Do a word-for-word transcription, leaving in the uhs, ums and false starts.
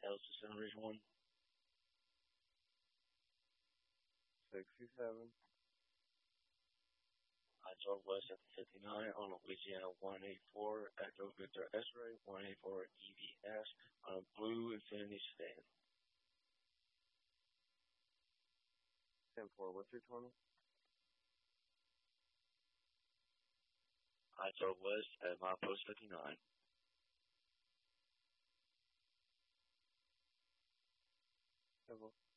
Delta Center Ridge one. sixty-seven. I Northwest at the fifty-nine on Louisiana one eighty-four, Echo Victor X-ray one eighty-four E V S on a blue Infinity sedan. ten four, what's your twenty? I Northwest at Milepost fifty-nine. ten four.